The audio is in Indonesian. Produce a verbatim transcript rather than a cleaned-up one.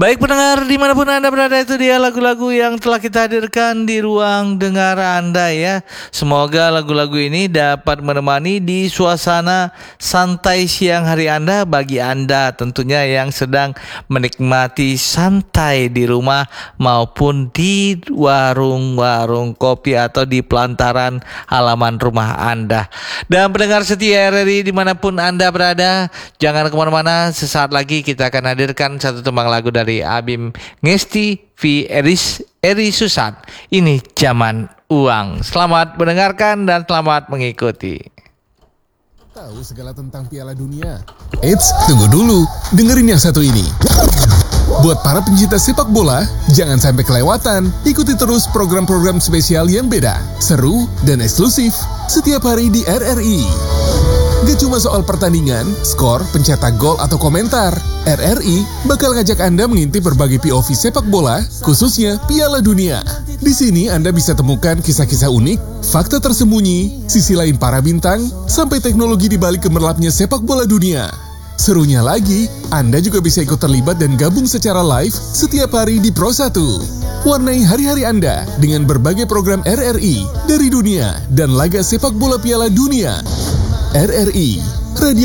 Baik pendengar dimanapun Anda berada, itu dia lagu-lagu yang telah kita hadirkan di ruang dengar Anda ya. Semoga lagu-lagu ini dapat menemani di suasana santai siang hari Anda, bagi Anda tentunya yang sedang menikmati santai di rumah maupun di warung-warung kopi atau di pelantaran halaman rumah Anda. Dan pendengar setia R R I dimanapun Anda berada, jangan kemana-mana, sesaat lagi kita akan hadirkan satu tembang lagu dari Abim Ngesti V Eris Eri Susan. Ini Zaman Uang. Selamat mendengarkan dan selamat mengikuti. Tahu segala tentang Piala Dunia? Eits, tunggu dulu. Dengerin yang satu ini. Buat para pencinta sepak bola, jangan sampai kelewatan. Ikuti terus program-program spesial yang beda, seru, dan eksklusif setiap hari di R R I. Gak cuma soal pertandingan, skor, pencetak gol, atau komentar. R R I bakal ngajak Anda mengintip berbagai P O V sepak bola, khususnya Piala Dunia. Di sini Anda bisa temukan kisah-kisah unik, fakta tersembunyi, sisi lain para bintang, sampai teknologi di balik gemerlapnya sepak bola dunia. Serunya lagi, Anda juga bisa ikut terlibat dan gabung secara live setiap hari di Pro satu. Warnai hari-hari Anda dengan berbagai program R R I dari dunia dan laga sepak bola Piala Dunia. R R I, Radio